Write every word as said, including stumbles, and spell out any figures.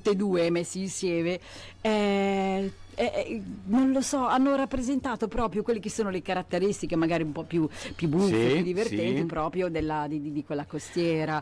tutte e due messi insieme, eh, eh, non lo so, hanno rappresentato proprio quelle che sono le caratteristiche magari un po' più, più buffe, Sì, più divertenti, sì. proprio della, di, di quella costiera.